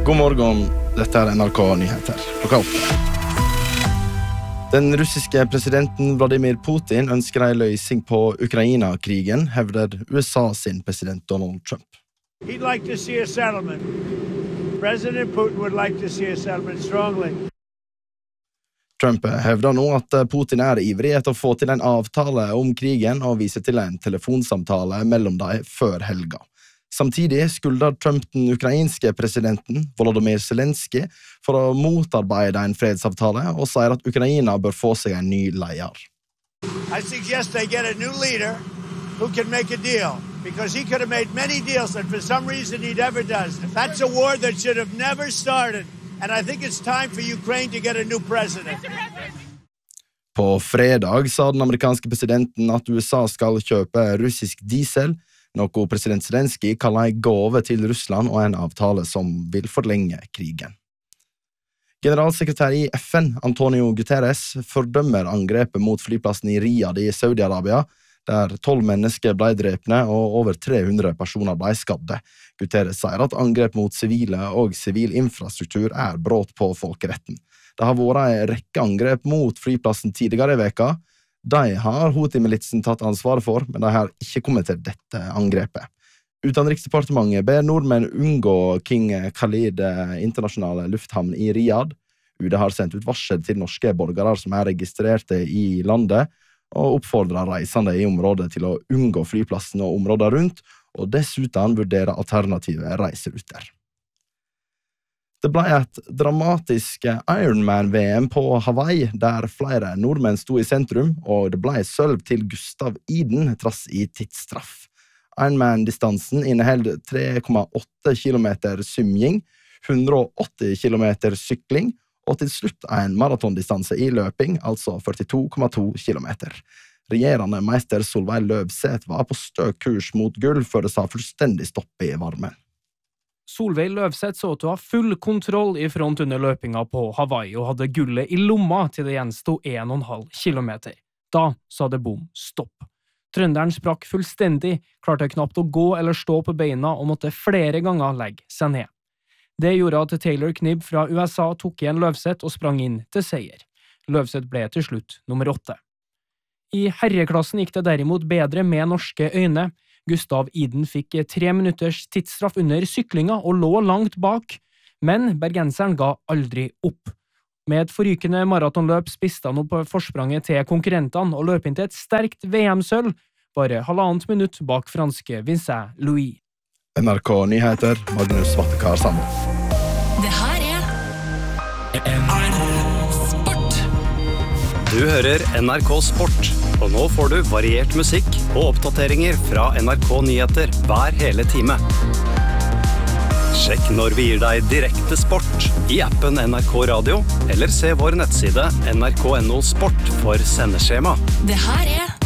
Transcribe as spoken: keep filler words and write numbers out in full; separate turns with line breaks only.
God morgen, dette er N R K Nyheter. Klokka åtte. Den russiske presidenten Vladimir Putin ønsker en løsning på Ukraina-krigen, hevder U S A sin president Donald Trump.
He'd like to see a settlement. President Putin would like to see a settlement strongly.
Trump hevder nå at Putin er ivrig etter å få til en avtale om krigen og viser til en telefonsamtale mellom dem før helga. Samtidig skulder Trump den ukrainske presidenten Volodymyr Zelensky for å motarbeide en fredsavtale og sier at Ukraina bør få seg en ny leder.
I suggest they get a new leader who can make a deal because he could have made many deals and for some reason he never does. That's a war that should have never started. And I think it's time for Ukraine to get a new president.
På fredag sa den amerikanske presidenten at U S A skal kjøpe russisk diesel, noe president Zelensky kaller en gave til Russland og en avtale som vil forlenge krigen. Generalsekretær i F N, Antonio Guterres, fordømmer angrepet mot flyplassen i Riyadh i Saudi-Arabia, der tolv mennesker ble drepne og over tre hundre personer ble skadde. Guterres sier at angrep mot sivile og sivil infrastruktur er brudd på folkeretten. Det har vært en rekke angrep mot flyplassen tidligere i veka. De har Houthi-militsen tatt ansvaret for, men de har ikke kommet til dette angrepet. Utenriksdepartementet ber nordmenn unngå King Khalid internasjonale lufthavn i Riyadh. U D har sendt ut varsel til norske borgere som er registrerte i landet, og oppfordrer reisende i området til å unngå flyplassen og områder rundt, og dessuten vurdere alternative reiseruter. Det ble et dramatisk Ironman-V M på Hawaii, der flere nordmenn sto i sentrum, og det ble sølv til Gustav Iden trass i tidsstraff. Ironman-distansen inneholder tre komma åtte kilometer svømming, hundre og åtti kilometer sykling, og til slutt en maratondistanse i løping, altså førtito komma to kilometer. Regjerende meister Solveig Løvseth var på stø kurs mot gull før det sa fullstendig stopp i varmen.
Solveig Løvseth så til å ha full kontroll i front under løpinga på Hawaii og hadde gullet i lomma til det gjenstod en og en halv kilometer. Da sa det bom stopp. Trønderen sprakk fullstendig, klarte knapt å gå eller stå på beina og måtte flere ganger legge seg ned. Det gjorde at Taylor Knibb fra U S A tok igjen Løvseth og sprang inn til seier. Løvseth ble til slutt nummer åtte. I herreklassen gikk det derimot bedre med norske øyne. Gustav Iden fikk tre minutters tidsstraff under syklinga og lå langt bak, men bergenseren ga aldri opp. Med et forrykende maratonløp spiste han opp forspranget til konkurrentene og løp inn til et sterkt V M-sølv, bare halvannet minutt bak franske Vincent Louis.
N R K Nyheter, Magnus Vattekar Sande.
Det her er N R K Sport.
Du hører N R K Sport, og nå får du variert musikk og oppdateringer fra N R K Nyheter hver hele time. Sjekk når vi gir deg direkte sport i appen N R K Radio, eller se vår nettside N R K punktum N O Sport for sendeskjema.
Det her er